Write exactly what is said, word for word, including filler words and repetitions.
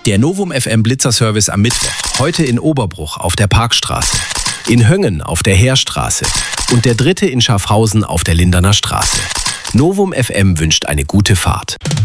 Der Novum F M Blitzerservice am Mittwoch. Heute in Oberbruch auf der Parkstraße, in Höngen auf der Heerstraße und der dritte in Schaffhausen auf der Linderner Straße. Novum F M wünscht eine gute Fahrt.